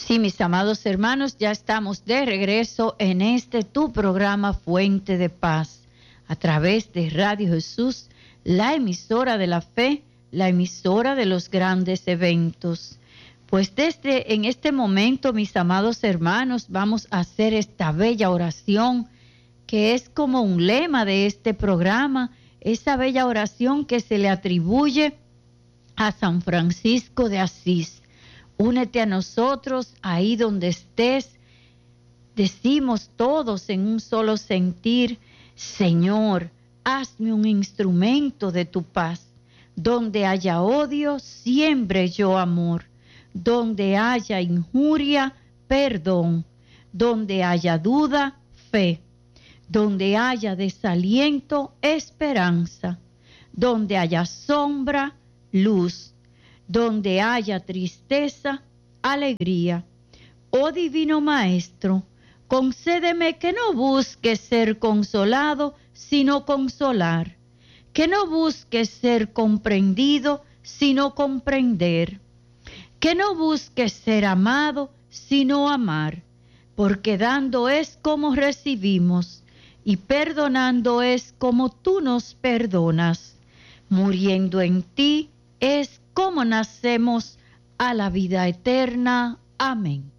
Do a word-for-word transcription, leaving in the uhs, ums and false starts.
Sí, mis amados hermanos, ya estamos de regreso en este tu programa Fuente de Paz, a través de Radio Jesús, la emisora de la fe, la emisora de los grandes eventos. Pues desde en este momento, mis amados hermanos, vamos a hacer esta bella oración que es como un lema de este programa, esa bella oración que se le atribuye a San Francisco de Asís. Únete a nosotros ahí donde estés. Decimos todos en un solo sentir: Señor, hazme un instrumento de tu paz. Donde haya odio, siembre yo amor. Donde haya injuria, perdón. Donde haya duda, fe. Donde haya desaliento, esperanza. Donde haya sombra, luz. Donde haya tristeza, alegría. Oh Divino Maestro, concédeme que no busque ser consolado, sino consolar. Que no busque ser comprendido, sino comprender. Que no busque ser amado, sino amar. Porque dando es como recibimos, y perdonando es como tú nos perdonas. Muriendo en ti es como nacemos a la vida eterna. Amén.